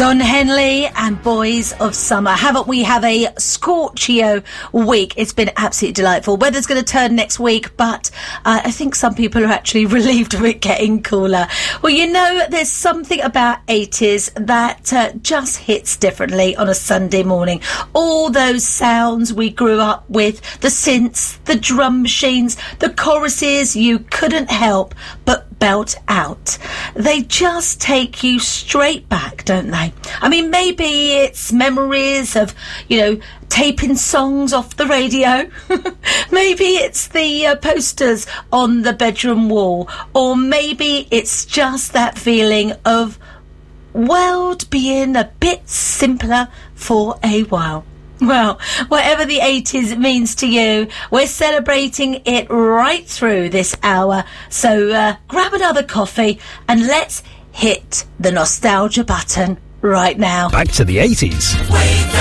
Don Henley and Boys of Summer. Haven't we have a Scorchio week? It's been absolutely delightful. Weather's going to turn next week, but I think some people are actually relieved of it getting cooler. Well, you know, there's something about 80s that just hits differently on a Sunday morning. All those sounds we grew up with, the synths, the drum machines, the choruses you couldn't help but belt out. They just take you straight back, don't they? I mean, maybe it's memories of, you know, taping songs off the radio. Maybe it's the posters on the bedroom wall. Or maybe it's just that feeling of world being a bit simpler for a while. Well, whatever the 80s means to you, we're celebrating it right through this hour. So grab another coffee and let's hit the nostalgia button right now. Back to the 80s.